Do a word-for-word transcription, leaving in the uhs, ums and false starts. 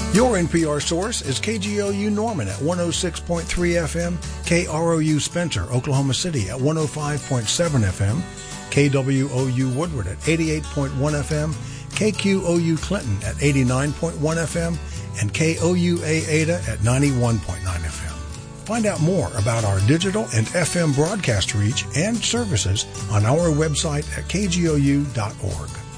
Your N P R source is K G O U Norman at one oh six point three F M, K R O U Spencer, Oklahoma City at one oh five point seven F M, K W O U Woodward at eighty-eight point one F M, K Q O U Clinton at eighty-nine point one F M, and K O U A Ada at ninety-one point nine F M. Find out more about our digital and F M broadcast reach and services on our website at K G O U dot org.